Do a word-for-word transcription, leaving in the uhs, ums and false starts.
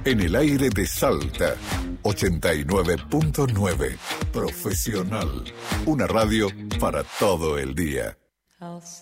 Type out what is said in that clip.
En el aire de Salta, ochenta y nueve punto nueve. Profesional. Una radio para todo el día. I'll